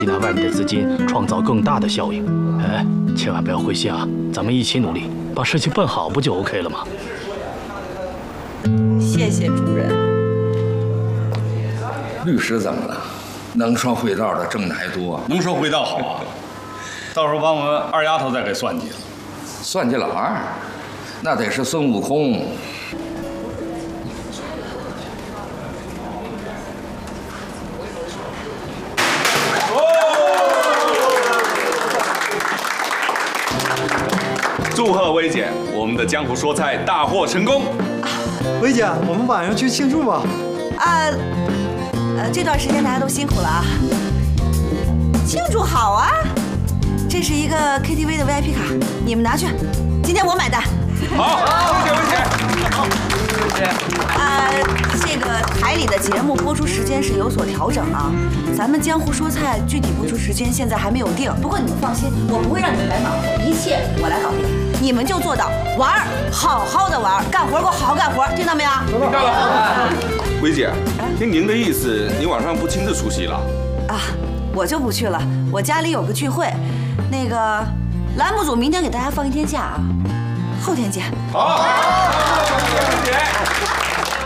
拿外面的资金，创造更大的效应。哎，千万不要灰心啊，咱们一起努力，把事情办好，不就 OK 了吗？ 谢谢主任。 律师怎么了？能说会道的挣的还多， 能说会道好啊。到时候把我们二丫头再给算计了。 算计老二，那得是孙悟空。 祝贺薇姐，我们的江湖说菜大获成功。 薇姐，我们晚上去庆祝吧。 这段时间大家都辛苦了啊。庆祝好啊！这是一个 KTV 的 VIP 卡，你们拿去。今天我买单。 好，薇姐。 这个台里的节目播出时间是有所调整啊。咱们江湖说菜具体播出时间现在还没有定，不过你们放心，我不会让你们白忙活，一切我来搞定。你们就做到玩儿，好好的玩儿，干活给我好好干活，听到没有？ 听到了。薇姐，听您的意思，你晚上不亲自出席了？ 我就不去了，我家里有个聚会。那个栏目组明天给大家放一天假啊，后天见。 好，谢谢薇姐。